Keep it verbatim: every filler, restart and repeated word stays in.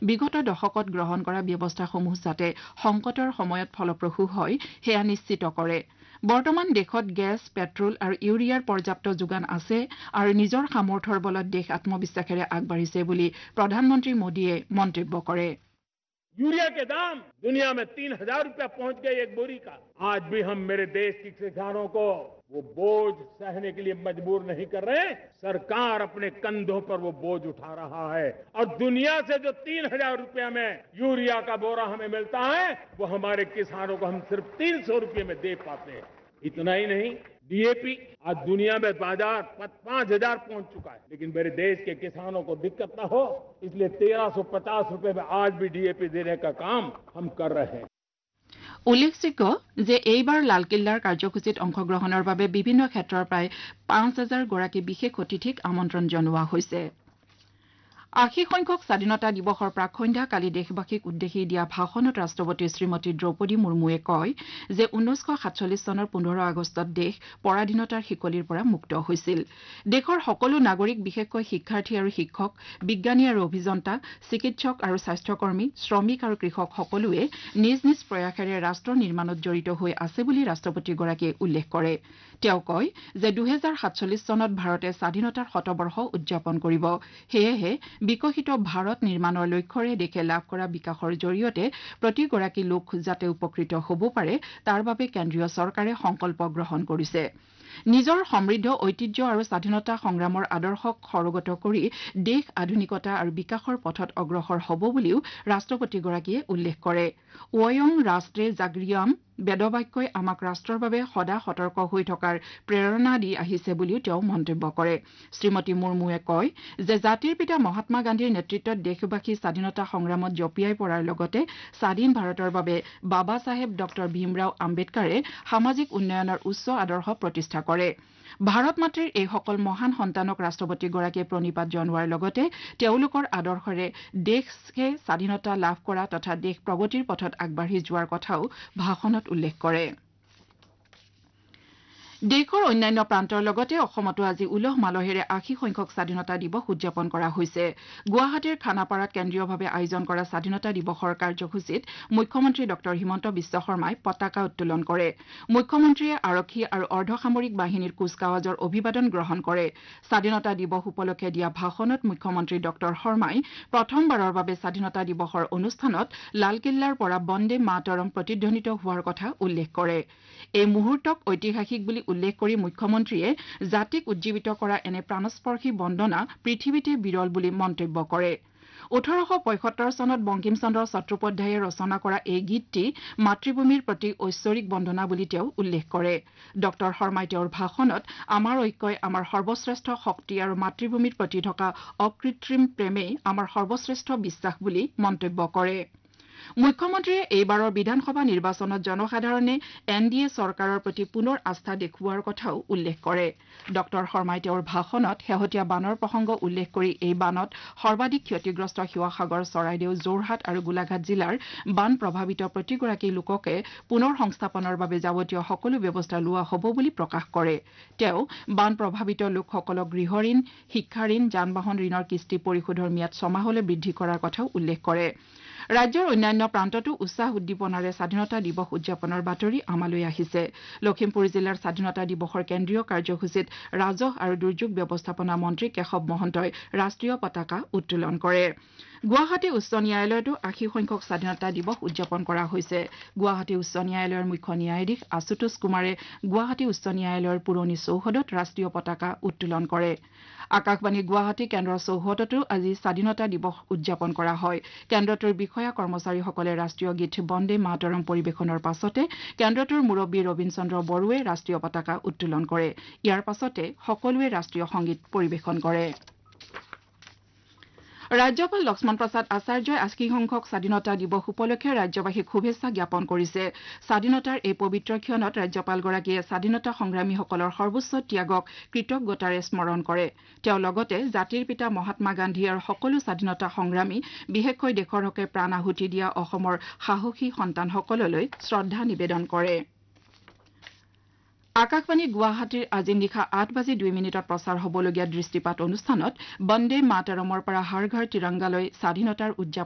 বিগত দশকত গ্ৰহণ কৰা ব্যৱস্থাসমূহ যাতে সংকটৰ সময়ত ফলপ্ৰসূ হয় সেয়া নিশ্চিত কৰে বৰ্তমান দেশত গেছ পেট্ৰল আৰু ইউৰিয়াৰ পৰ্যাপ্ত যোগান আছে আৰু নিজৰ সামৰ্থ্যৰ বলত দেশ আত্মবিশ্বাসেৰে আগবাঢ়িছে বুলি প্ৰধানমন্ত্ৰী মোদীয়ে মন্তব্য কৰে यूरिया के दाम दुनिया में तीन हजार रुपया पहुंच गए एक बोरी का आज भी हम मेरे देश के किसानों को वो बोझ सहने के लिए मजबूर नहीं कर रहे सरकार अपने कंधों पर वो बोझ उठा रहा है और दुनिया से जो तीन हजार रुपया में यूरिया का बोरा हमें मिलता है वो हमारे किसानों को हम सिर्फ तीन सौ रुपये में दे पाते हैं इतना ही नहीं डीएपी आज दुनिया में बाजार पांच हजार पहुंच चुका है लेकिन मेरे देश के किसानों को दिक्कत ना हो इसलिए तेरह सौ पचास रुपए में आज भी डीएपी देने का काम हम कर रहे हैं উল্লেখযোগ্য যে এইবাৰ লালকিল্লাৰ কাৰ্যসূচীত অংশগ্ৰহণৰ বাবে বিভিন্ন ক্ষেত্ৰৰ প্ৰায় পাঁচ হাজাৰ গৰাকী বিশেষ অতিথিক আমন্ত্ৰণ জনোৱা হৈছে আশী সংখ্যক স্বাধীনতা দিৱসৰ প্ৰাকসন্ধ্যা কালি দেশবাসীক উদ্দেশ্যি দিয়া ভাষণত ৰাষ্ট্ৰপতি শ্ৰীমতী দ্ৰৌপদী মুৰ্মুৱে কয় যে ঊনৈশ সাতচল্লিছ চনৰ পোন্ধৰ আগষ্টত দেশ পৰাধীনতাৰ শিকলিৰ পৰা মুক্ত হৈছিল দেশৰ সকলো নাগৰিক বিশেষকৈ শিক্ষাৰ্থী আৰু শিক্ষক বিজ্ঞানী আৰু অভিযন্তা চিকিৎসক আৰু স্বাস্থ্যকৰ্মী শ্ৰমিক আৰু কৃষক সকলোৱে নিজ নিজ প্ৰয়াসেৰে ৰাষ্ট্ৰ নিৰ্মাণত জড়িত হৈ আছে বুলি ৰাষ্ট্ৰপতিগৰাকীয়ে উল্লেখ কৰে তেওঁ কয় যে দুহেজাৰ সাতচল্লিছ চনত ভাৰতে স্বাধীনতাৰ শতবৰ্ষ উদযাপন কৰিব সেয়েহে বিকশিত ভাৰত নিৰ্মাণৰ লক্ষ্যৰে দেশে লাভ কৰা বিকাশৰ জৰিয়তে প্ৰতিগৰাকী লোক যাতে উপকৃত হ'ব পাৰে তাৰ বাবে কেন্দ্ৰীয় চৰকাৰে সংকল্প গ্ৰহণ কৰিছে নিজৰ সমৃদ্ধ ঐতিহ্য আৰু স্বাধীনতা সংগ্ৰামৰ আদৰ্শক সৰগত কৰি দেশ আধুনিকতা আৰু বিকাশৰ পথত অগ্ৰসৰ হ'ব বুলিও ৰাষ্ট্ৰপতিগৰাকীয়ে উল্লেখ কৰে ওয়ং ৰাষ্ট্ৰে জাগৰিয়াম বেদবাক্যই আমাক ৰাষ্ট্ৰৰ বাবে সদা সতৰ্ক হৈ থকাৰ প্ৰেৰণা দি আহিছে বুলিও তেওঁ মন্তব্য কৰে শ্ৰীমতী মুৰ্মুৱে কয় যে জাতিৰ পিতা মহাত্মা গান্ধীৰ নেতৃত্বত দেশবাসী স্বাধীনতা সংগ্ৰামত জঁপিয়াই পৰাৰ লগতে স্বাধীন ভাৰতৰ বাবে বাবা চাহেব ডক্টৰ ভীমৰাও আম্বেদকাৰে সামাজিক উন্নয়নৰ উচ্চ আদৰ্শ প্ৰতিষ্ঠা কৰে ভাৰত মাতৃৰ এই সকল মহান সন্তানক ৰাষ্ট্ৰপতিগৰাকীয়ে প্ৰণিপাত জনোৱাৰ লগতে তেওঁলোকৰ আদৰ্শৰে দেশে স্বাধীনতা লাভ কৰা তথা দেশ প্ৰগতিৰ পথত আগবাঢ়ি যোৱাৰ কথাও ভাষণত উল্লেখ কৰে দেশৰ অন্যান্য প্ৰান্তৰ লগতে অসমতো আজি উলহ মালহেৰে আশী সংখ্যক স্বাধীনতা দিৱস উদযাপন কৰা হৈছে গুৱাহাটীৰ খানাপাৰাত কেন্দ্ৰীয়ভাৱে আয়োজন কৰা স্বাধীনতা দিৱসৰ কাৰ্যসূচীত মুখ্যমন্ত্ৰী ডক্টৰ হিমন্ত বিশ্ব শৰ্মাই পতাকা উত্তোলন কৰে মুখ্যমন্ত্ৰীয়ে আৰক্ষী আৰু অৰ্ধসামৰিক বাহিনীৰ কুচকাৱাজৰ অভিবাদন গ্ৰহণ কৰে স্বাধীনতা দিৱস উপলক্ষে দিয়া ভাষণত মুখ্যমন্ত্ৰী ডক্টৰ শৰ্মাই প্ৰথমবাৰৰ বাবে স্বাধীনতা দিৱসৰ অনুষ্ঠানত লালকিল্লাৰ পৰা বন্দে মাতৰম প্ৰতিধ্বনিত হোৱাৰ কথা উল্লেখ কৰে এই মুহূৰ্তক ঐতিহাসিক বুলি উল্লেখ কৰি মুখ্যমন্ত্ৰীয়ে জাতিক উজ্জীৱিত কৰা এনে প্ৰাণস্পৰ্শী বন্দনা পৃথিৱীতে বিৰল বুলি মন্তব্য কৰে ওঠৰশ পঁয়সত্তৰ চনত বংকিম চন্দ্ৰ চট্টোপাধ্যায়ে ৰচনা কৰা এই গীতটি মাতৃভূমিৰ প্ৰতি ঐশ্বৰিক বন্দনা বুলি তেওঁ উল্লেখ কৰে ডক্টৰ শৰ্মাই তেওঁৰ ভাষণত আমাৰ ঐক্যই আমাৰ সৰ্বশ্ৰেষ্ঠ শক্তি আৰু মাতৃভূমিৰ প্ৰতি থকা অকৃত্ৰিম প্ৰেমেই আমাৰ সৰ্বশ্ৰেষ্ঠ বিশ্বাস বুলি মন্তব্য কৰে মুখ্যমন্ত্ৰীয়ে এইবাৰৰ বিধানসভা নিৰ্বাচনত জনসাধাৰণে এন ডি এ চৰকাৰৰ প্ৰতি পুনৰ আস্থা দেখুওৱাৰ কথাও উল্লেখ কৰে ডক্টৰ শৰ্মাই তেওঁৰ ভাষণত শেহতীয়া বানৰ প্ৰসংগ উল্লেখ কৰি এই বানত সৰ্বাধিক ক্ষতিগ্ৰস্ত শিৱসাগৰ চৰাইদেউ যোৰহাট আৰু গোলাঘাট জিলাৰ বান প্ৰভাৱিত প্ৰতিগৰাকী লোককে পুনৰ সংস্থাপনৰ বাবে যাৱতীয় সকলো ব্যৱস্থা লোৱা হ'ব বুলি প্ৰকাশ কৰে তেওঁ বান প্ৰভাৱিত লোকসকলক গৃহ ঋণ শিক্ষা ঋণ যান বাহন ঋণৰ কিস্তি পৰিশোধৰ ম্যাদ ছমাহলৈ বৃদ্ধি কৰাৰ কথাও উল্লেখ কৰে ৰাজ্যৰ অন্যান্য প্ৰান্ততো উৎসাহ উদ্দীপনাৰে স্বাধীনতা দিৱস উদযাপনৰ বাতৰি আমালৈ আহিছে লখিমপুৰ জিলাৰ স্বাধীনতা দিৱসৰ কেন্দ্ৰীয় কাৰ্যসূচীত ৰাজহ আৰু দুৰ্যোগ ব্যৱস্থাপনা মন্ত্ৰী কেশৱ মহন্তই ৰাষ্ট্ৰীয় পতাকা উত্তোলন কৰে গুৱাহাটী উচ্চ ন্যায়ালয়তো আশী সংখ্যক স্বাধীনতা দিৱস উদযাপন কৰা হৈছে গুৱাহাটী উচ্চ ন্যায়ালয়ৰ মুখ্য ন্যায়াধীশ আশুতোষ কুমাৰে গুৱাহাটী উচ্চ ন্যায়ালয়ৰ পুৰণি চৌহদত ৰাষ্ট্ৰীয় পতাকা উত্তোলন কৰে আকাশবাণী গুৱাহাটী কেন্দ্ৰৰ চৌহদতো আজি স্বাধীনতা দিৱস উদযাপন কৰা হয় কেন্দ্ৰটোৰ বিষয়া কৰ্মচাৰীসকলে ৰাষ্ট্ৰীয় গীত বন্দে মাতৰম পৰিৱেশনৰ পাছতে কেন্দ্ৰটোৰ মুৰব্বী ৰবীন চন্দ্ৰ বড়োৱে ৰাষ্ট্ৰীয় পতাকা উত্তোলন কৰে ইয়াৰ পাছতে সকলোৱে ৰাষ্ট্ৰীয় সংগীত পৰিৱেশন কৰে ৰাজ্যপাল লক্ষ্মণ প্ৰসাদ আচাৰ্যই আশী সংখ্যক স্বাধীনতা দিৱস উপলক্ষে ৰাজ্যবাসীক শুভেচ্ছা জ্ঞাপন কৰিছে স্বাধীনতাৰ এই পবিত্ৰ ক্ষণত ৰাজ্যপালগৰাকীয়ে স্বাধীনতা সংগ্ৰামীসকলৰ সৰ্বোচ্চ ত্যাগক কৃতজ্ঞতাৰে স্মৰণ কৰে তেওঁ লগতে জাতিৰ পিতা মহাত্মা গান্ধী আৰু সকলো স্বাধীনতা সংগ্ৰামী বিশেষকৈ দেশৰ হকে প্ৰাণ আহুতি দিয়া অসমৰ সাহসী সন্তানসকললৈ শ্ৰদ্ধা নিবেদন কৰে আকাশবাণী গুৱাহাটীৰ আজি নিশা আঠ বাজি দুই মিনিটত প্ৰচাৰ হ'বলগীয়া দৃষ্টিপাত অনুষ্ঠানত বন্দে মাতৰমৰ পৰা হৰ ঘৰ তিৰংগালৈ স্বাধীনতাৰ উদযাপন